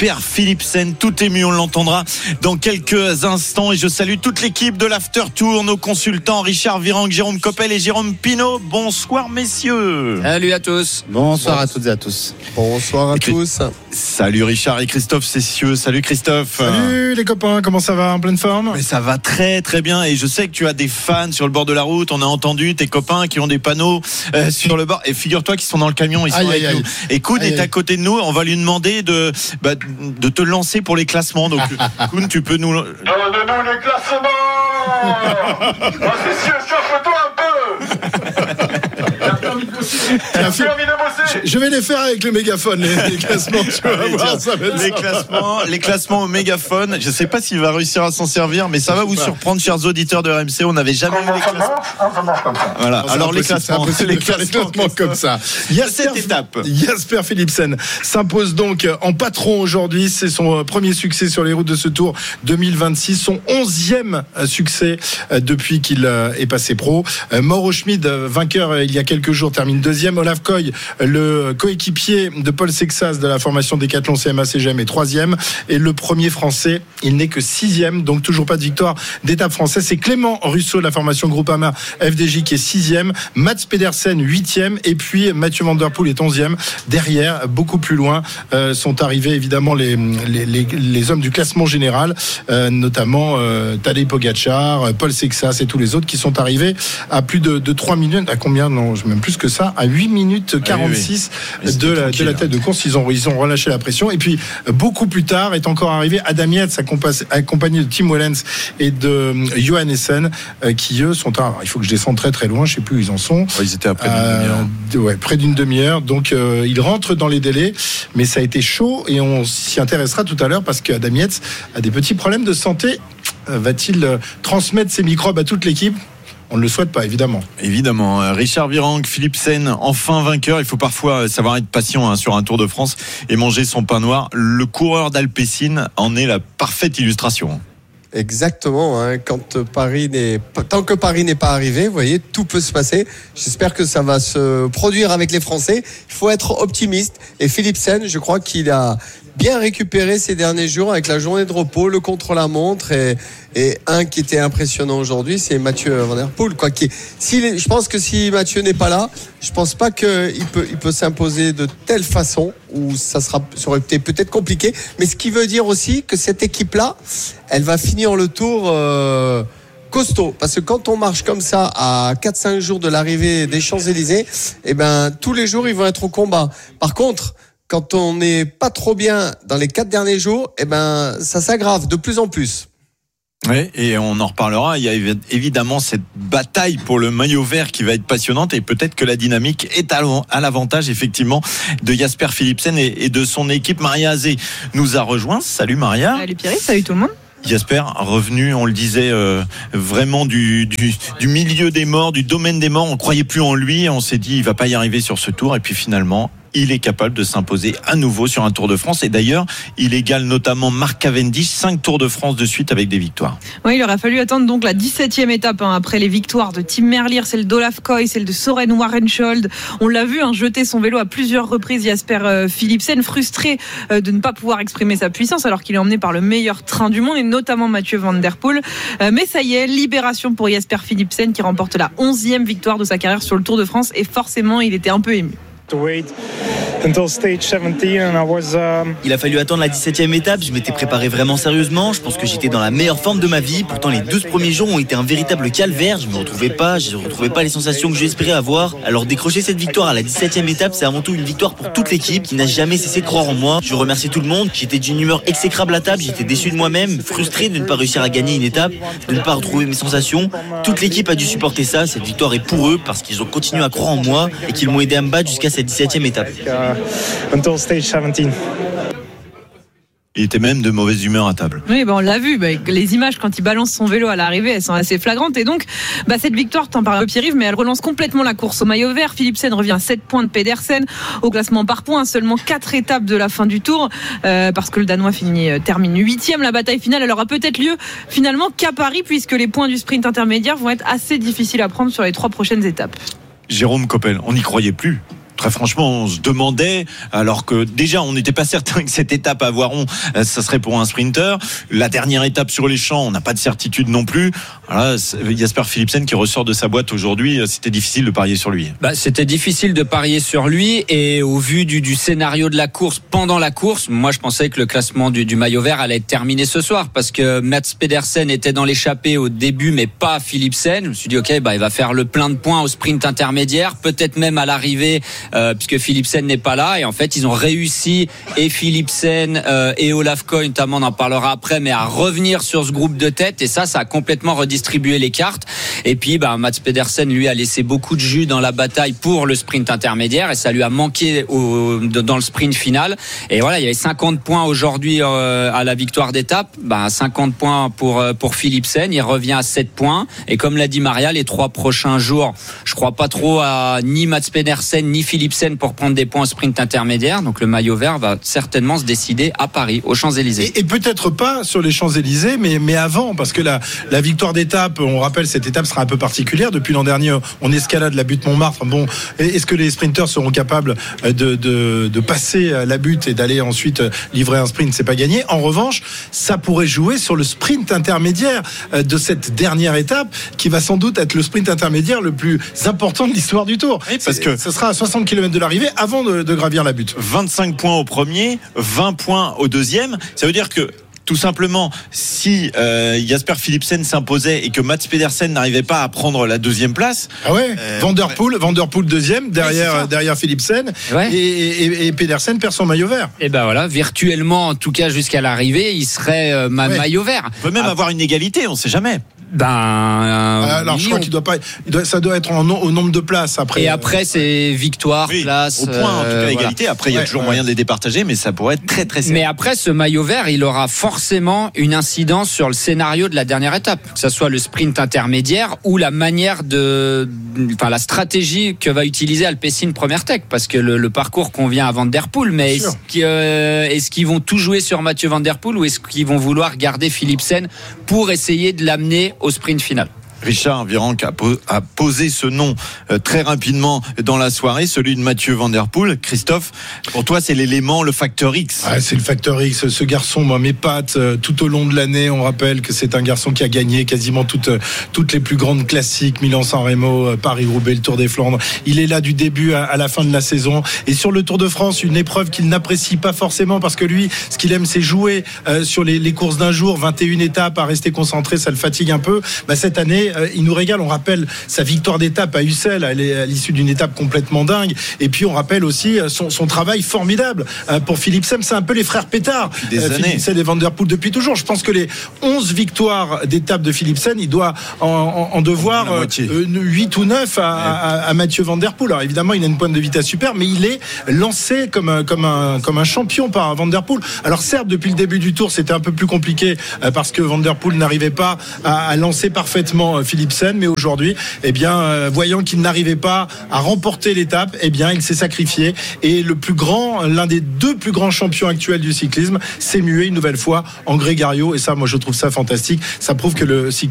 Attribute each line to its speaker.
Speaker 1: Jasper Philipsen. Tout ému, on l'entendra dans quelques instants. Et je salue toute l'équipe de l'After Tour, nos consultants Richard Virang, Jérôme Coppel et Jérôme Pinault. Bonsoir messieurs.
Speaker 2: Salut à tous.
Speaker 3: Bonsoir à toutes et à tous.
Speaker 4: Bonsoir à tous.
Speaker 1: Salut Richard et Christophe Cessieux. Salut Christophe.
Speaker 5: Salut les copains, comment ça va, en pleine forme?
Speaker 1: Mais ça va très très bien et je sais que tu as des fans sur le bord de la route. On a entendu tes copains qui ont des panneaux sur le bord. Et figure-toi qu'ils sont dans le camion, ils sont avec nous. Et Koun est à côté de nous. On va lui demander de te lancer pour les classements. Donc Koun, tu peux nous...
Speaker 6: Donne-nous les classements. C'est sûr, chauffe-toi un peu.
Speaker 5: Je vais les faire avec le mégaphone, les classements. Tu vas voir, ça va être
Speaker 1: les classements au mégaphone. Je ne sais pas s'il va réussir à s'en servir, mais ça va vous surprendre, chers auditeurs de RMC. On n'avait jamais vu les classements.
Speaker 6: Ça marche comme ça.
Speaker 1: Voilà. Alors les classements,
Speaker 5: les classements comme ça.
Speaker 1: Cette étape.
Speaker 5: Jasper Philipsen s'impose donc en patron aujourd'hui. C'est son premier succès sur les routes de ce Tour 2026, son 11e succès depuis qu'il est passé pro. Mauro Schmid, vainqueur il y a quelques jours, termine deuxième. Olaf Koy, le coéquipier de Paul Sexas de la formation Décathlon CMA-CGM, est troisième. Et le premier français, il n'est que sixième, donc toujours pas de victoire d'étape française. C'est Clément Russo de la formation Groupama FDJ qui est sixième. Mats Pedersen huitième, et puis Mathieu Van Der Poel est 11e. Derrière, beaucoup plus loin, sont arrivés évidemment les hommes du classement général, notamment Tadej Pogačar, Paul Sexas et tous les autres qui sont arrivés à plus de 3 minutes. À combien? Non, même plus que ça, à 8 minutes 46 de la tête de course. Ils ont relâché la pression. Et puis, beaucoup plus tard, est encore arrivé Adam Yates, accompagné de Tim Wellens et de Johan Essen, qui eux sont il faut que je descende très très loin, je sais plus où ils en sont.
Speaker 1: Ils étaient à près d'une demi-heure.
Speaker 5: Près d'une demi-heure. Donc, ils rentrent dans les délais, mais ça a été chaud et on s'y intéressera tout à l'heure parce qu'Adam Yates a des petits problèmes de santé. Va-t-il transmettre ses microbes à toute l'équipe? On ne le souhaite pas, évidemment.
Speaker 1: Évidemment. Richard Virang, Philipsen, enfin vainqueur. Il faut parfois savoir être patient sur un Tour de France et manger son pain noir. Le coureur d'Alpecin en est la parfaite illustration.
Speaker 4: Exactement, tant que Paris n'est pas arrivé, vous voyez, tout peut se passer. J'espère que ça va se produire avec les Français. Il faut être optimiste. Et Philipsen, je crois qu'il a bien récupéré ces derniers jours avec la journée de repos, le contre-la-montre et un qui était impressionnant aujourd'hui, c'est Mathieu Van Der Poel, je pense que si Mathieu n'est pas là, je pense pas qu'il peut s'imposer de telle façon où ça aurait été peut-être compliqué, mais ce qui veut dire aussi que cette équipe-là, elle va finir le Tour costaud, parce que quand on marche comme ça à 4-5 jours de l'arrivée des Champs-Élysées, tous les jours ils vont être au combat. Par contre, quand on n'est pas trop bien dans les 4 derniers jours, ça s'aggrave de plus en plus.
Speaker 1: Oui, et on en reparlera. Il y a évidemment cette bataille pour le maillot vert qui va être passionnante et peut-être que la dynamique est à l'avantage effectivement de Jasper Philipsen et de son équipe. Maria Azé nous a rejoint. Salut Maria.
Speaker 7: Salut Pierre, salut tout le monde.
Speaker 1: Jasper, revenu, on le disait, vraiment du milieu des morts, du domaine des morts. On ne croyait plus en lui. On s'est dit, il ne va pas y arriver sur ce tour. Et puis finalement, il est capable de s'imposer à nouveau sur un Tour de France. Et d'ailleurs, il égale notamment Mark Cavendish, 5 Tours de France de suite avec des victoires.
Speaker 7: Oui, il aura fallu attendre donc la 17e étape après les victoires de Tim Merlier, celle d'Olaf Koy, celle de Søren Warenschold. On l'a vu jeter son vélo à plusieurs reprises, Jasper Philipsen, frustré de ne pas pouvoir exprimer sa puissance alors qu'il est emmené par le meilleur train du monde et notamment Mathieu Van Der Poel. Mais ça y est, libération pour Jasper Philipsen qui remporte la 11e victoire de sa carrière sur le Tour de France et forcément, il était un peu ému.
Speaker 2: Il a fallu attendre la 17e étape. Je m'étais préparé vraiment sérieusement. Je pense que j'étais dans la meilleure forme de ma vie. Pourtant, les 12 premiers jours ont été un véritable calvaire. Je ne retrouvais pas les sensations que j'espérais avoir. Alors, décrocher cette victoire à la 17e étape, c'est avant tout une victoire pour toute l'équipe qui n'a jamais cessé de croire en moi. Je remercie tout le monde. J'étais d'une humeur exécrable à table. J'étais déçu de moi-même, frustré de ne pas réussir à gagner une étape, de ne pas retrouver mes sensations. Toute l'équipe a dû supporter ça. Cette victoire est pour eux parce qu'ils ont continué à croire en moi et qu'ils m'ont aidé à me battre jusqu'à cette 17e étape.
Speaker 6: Until stage 17.
Speaker 1: Il était même de mauvaise humeur à table.
Speaker 7: Oui, on l'a vu. Les images quand il balance son vélo à l'arrivée, elles sont assez flagrantes. Et donc, cette victoire, t'en parles Pierre-Yves, mais elle relance complètement la course au maillot vert. Philipsen revient à 7 points de Pedersen au classement par points. Seulement 4 étapes de la fin du Tour, parce que le Danois termine 8e. La bataille finale, elle aura peut-être lieu finalement qu'à Paris, puisque les points du sprint intermédiaire vont être assez difficiles à prendre sur les 3 prochaines étapes.
Speaker 1: Jérôme Coppel, on n'y croyait plus. très franchement, on se demandait, alors que déjà on n'était pas certain que cette étape à Voiron, ça serait pour un sprinter. La dernière étape sur les champs, on n'a pas de certitude non plus. Voilà, Jasper Philipsen qui ressort de sa boîte aujourd'hui, c'était difficile de parier sur lui.
Speaker 3: C'était difficile de parier sur lui, et au vu du scénario de la course, pendant la course, moi je pensais que le classement du maillot vert allait être terminé ce soir, parce que Mats Pedersen était dans l'échappée au début, mais pas Philipsen. Je me suis dit, ok, il va faire le plein de points au sprint intermédiaire, peut-être même à l'arrivée, puisque Philipsen n'est pas là. Et en fait, ils ont réussi, et Philipsen et Olaf Koy notamment, on en parlera après, mais à revenir sur ce groupe de tête. Et ça a complètement redistribué les cartes. Et puis, Mats Pedersen, lui, a laissé beaucoup de jus dans la bataille pour le sprint intermédiaire, et ça lui a manqué dans le sprint final. Et voilà, il y avait 50 points aujourd'hui à la victoire d'étape. 50 points pour Philipsen. Il revient à 7 points. Et comme l'a dit Maria, les 3 prochains jours, je crois pas trop à ni Mats Pedersen ni Philipsen pour prendre des points au sprint intermédiaire. Donc le maillot vert va certainement se décider à Paris, aux Champs-Élysées.
Speaker 5: Et peut-être pas sur les Champs-Élysées, mais avant, parce que la victoire d'étape, on rappelle, cette étape sera un peu particulière. Depuis l'an dernier, on escalade la butte Montmartre. Bon, est-ce que les sprinteurs seront capables de passer la butte et d'aller ensuite livrer un sprint? C'est pas gagné. En revanche, ça pourrait jouer sur le sprint intermédiaire de cette dernière étape, qui va sans doute être le sprint intermédiaire le plus important de l'histoire du Tour. Oui, parce que ce sera à 60 km de l'arrivée avant de gravir la butte.
Speaker 1: 25 points au premier, 20 points au deuxième. Ça veut dire que tout simplement, si Jasper Philipsen s'imposait et que Mats Pedersen n'arrivait pas à prendre la deuxième place,
Speaker 5: Van Der Poel deuxième derrière Philipsen, et Pedersen perd son maillot vert.
Speaker 3: Et voilà, virtuellement, en tout cas jusqu'à l'arrivée, il serait maillot vert.
Speaker 1: On peut même avoir une égalité, on ne sait jamais.
Speaker 5: Alors je crois qu'il ça doit être au nombre de places après.
Speaker 3: Et après c'est victoire, place.
Speaker 1: Au point, en tout cas égalité. Après il y a toujours moyen de les départager, mais ça pourrait être très très serré.
Speaker 3: Mais après ce maillot vert, il aura forcément une incidence sur le scénario de la dernière étape, que ce soit le sprint intermédiaire ou la manière la stratégie que va utiliser Alpecin Première Tech, parce que le parcours convient à Van Der Poel. Mais est-ce qu'ils vont tout jouer sur Mathieu Van Der Poel, ou est-ce qu'ils vont vouloir garder Philipsen pour essayer de l'amener au sprint final?
Speaker 1: Richard Virenque a posé ce nom très rapidement dans la soirée, celui de Mathieu Van Der Poel. Christophe, pour toi, c'est l'élément, le facteur X.
Speaker 5: C'est le facteur X. Ce garçon, moi, m'épate tout au long de l'année. On rappelle que c'est un garçon qui a gagné quasiment toutes les plus grandes classiques, Milan-San Remo, Paris-Roubaix, le Tour des Flandres. Il est là du début à la fin de la saison. Et sur le Tour de France, une épreuve qu'il n'apprécie pas forcément, parce que lui, ce qu'il aime, c'est jouer sur les courses d'un jour, 21 étapes, à rester concentré, ça le fatigue un peu. Cette année, il nous régale. On rappelle sa victoire d'étape à Ussel à l'issue d'une étape complètement dingue. Et puis on rappelle aussi son travail formidable pour Philipsen. C'est un peu les frères Pétard, Philipsen et Van Der Poel depuis toujours. Je pense que les 11 victoires d'étape de Philipsen, il doit en devoir 8 ou 9 à Mathieu Van Der Poel. Alors évidemment, il a une pointe de vitesse super, mais il est lancé comme un champion par Van Der Poel. Alors certes, depuis le début du Tour, c'était un peu plus compliqué parce que Van Der Poel n'arrivait pas à lancer parfaitement Philipsen, mais aujourd'hui, voyant qu'il n'arrivait pas à remporter l'étape, il s'est sacrifié, et l'un des 2 plus grands champions actuels du cyclisme s'est mué une nouvelle fois en Grégario, et ça, moi, je trouve ça fantastique. Ça prouve que le cyclisme